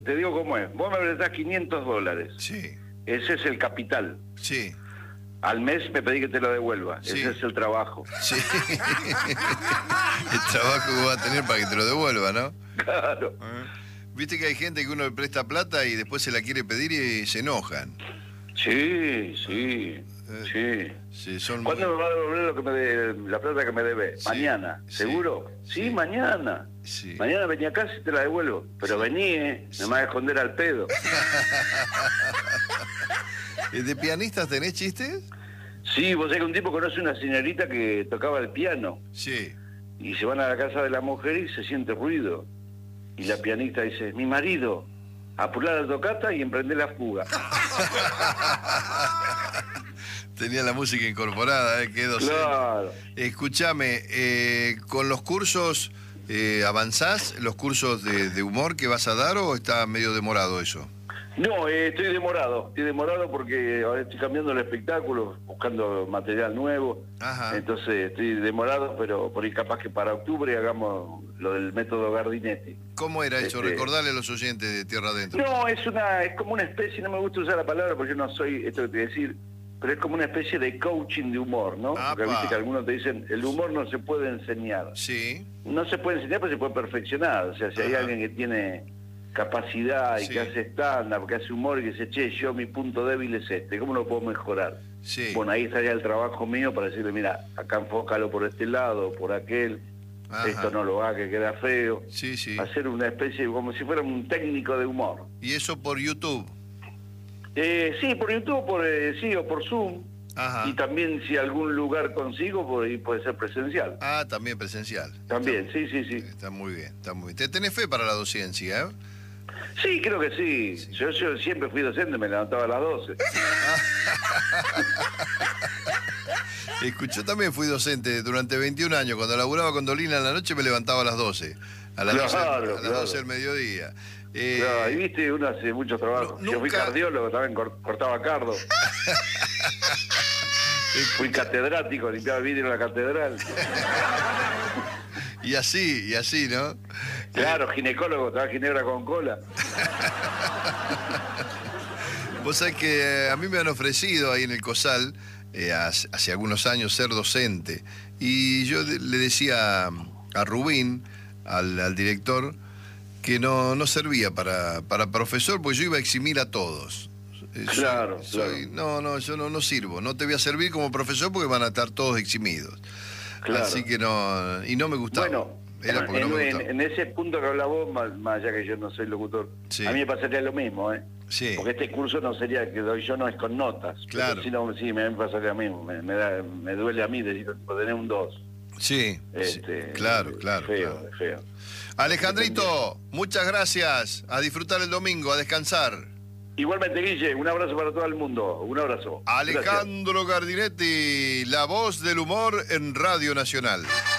Te digo cómo es. Vos me prestás $500. Sí, Ese es el capital. sí, Al mes me pedí que te lo devuelva. Sí. Ese es el trabajo. sí. El trabajo que va a tener para que te lo devuelva, ¿no? Claro. Viste que hay gente que uno le presta plata y después se la quiere pedir y se enojan. Sí, sí, sí. Sí, son ¿Cuándo me va a devolver lo que la plata que me debe? Sí, Mañana. sí, ¿Seguro? Sí, sí. mañana. Sí. Mañana vení acá y te la devuelvo. Pero vení, me vas a esconder al pedo. ¿De pianistas tenés chistes? Sí, vos sabés que un tipo conoce una señorita que tocaba el piano. Sí. Y se van a la casa de la mujer y se siente ruido. Y la pianista dice, mi marido, apurar la tocata y emprender la fuga. Tenía la música incorporada, qué docente. Claro. Escúchame, ¿con los cursos avanzás? ¿Los cursos de humor que vas a dar o está medio demorado eso? No, estoy demorado porque ahora estoy cambiando el espectáculo, buscando material nuevo. Ajá. Entonces estoy demorado, pero por ahí capaz que para octubre hagamos lo del método Gardinetti. ¿Cómo era eso? Recordarle a los oyentes de Tierra Adentro. No, es como una especie, no me gusta usar la palabra porque yo no soy esto que te voy a decir, pero es como una especie de coaching de humor, ¿no? Porque Apa. viste que algunos te dicen, el humor no se puede enseñar. Sí. No se puede enseñar, pero se puede perfeccionar. O sea, si hay Ajá. alguien que tiene capacidad y Sí. que hace stand-up, que hace humor y que dice, che, yo mi punto débil es este, ¿cómo lo puedo mejorar? Sí. Bueno, ahí estaría el trabajo mío para decirle, mira, acá enfócalo por este lado, por aquel, Ajá. esto no lo haga, que queda feo. Sí, sí. Hacer una especie, como si fuera un técnico de humor. ¿Y eso por YouTube? Sí, por YouTube, sí, o por Zoom. Ajá. Y también si algún lugar consigo, por ahí puede ser presencial. Ah, también presencial. También, sí, sí, sí. Está muy bien, está muy bien. ¿Te tenés fe para la docencia, eh? Sí, creo que sí. Yo siempre fui docente, me levantaba a las 12. Yo también fui docente durante 21 años. Cuando laburaba con Dolina en la noche me levantaba a las 12. A las, Claro, 12, a las claro. 12 del mediodía. Claro, y viste, uno hace mucho trabajo. No, Yo fui nunca- cardiólogo, también cortaba cardo. Fui catedrático, limpiaba el vidrio en la catedral. Y así, ¿no? Claro, ginecólogo, estaba ginebra con cola. Vos sabés que a mí me han ofrecido ahí en el COSAL, hace algunos años, ser docente. Y yo le decía a Rubín, al director, que no servía para profesor, porque yo iba a eximir a todos. Claro, No, yo no sirvo. No te voy a servir como profesor porque van a estar todos eximidos. Claro. Así que no, y no me gustaba. Bueno, Era porque no me gustaba. en ese punto que hablaba vos, más allá que yo no soy locutor, Sí. a mí me pasaría lo mismo, ¿eh? Sí. Porque este curso no sería que doy yo, no es con notas. Claro. Pero sí, me pasaría lo mismo. Me duele a mí decir, tener un 2. Sí, sí, claro. Feo, feo. Alejandrito, muchas gracias. A disfrutar el domingo, a descansar. Igualmente, Guille, un abrazo para todo el mundo. Un abrazo. Alejandro Gardinetti, la voz del humor en Radio Nacional.